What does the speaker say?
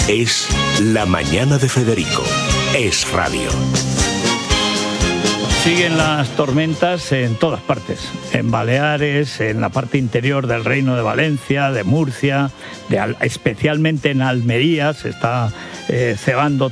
Es La Mañana de Federico. Es radio. Siguen las tormentas en todas partes, en Baleares, en la parte interior del Reino de Valencia, de Murcia, especialmente en Almería se está cebando